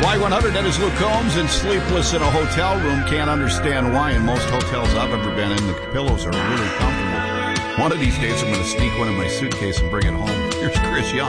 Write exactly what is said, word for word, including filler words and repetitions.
Y one hundred, that is Luke Combs, and sleepless in a hotel room. Can't understand why. In most hotels I've ever been in, the pillows are really comfortable. One of these days I'm going to sneak one in my suitcase and bring it home. Here's Chris Young.